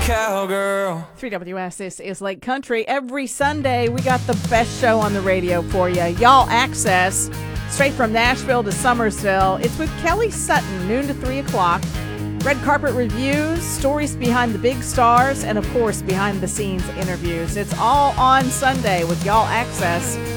cowgirl. 3WS, this is Lake Country. Every Sunday, we got the best show on the radio for you. Y'all Access, straight from Nashville to Summersville. It's with Kelly Sutton, noon to 3 o'clock. Red carpet reviews, stories behind the big stars, and of course, behind the scenes interviews. It's all on Sunday with Y'all Access.